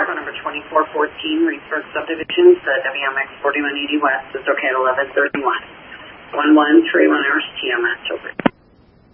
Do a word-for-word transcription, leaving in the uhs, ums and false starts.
Department number twenty-four fourteen, Reedsburg subdivisions, the W M X forty-one eighty West is okay at eleven thirty-one. one one three one hours T M S.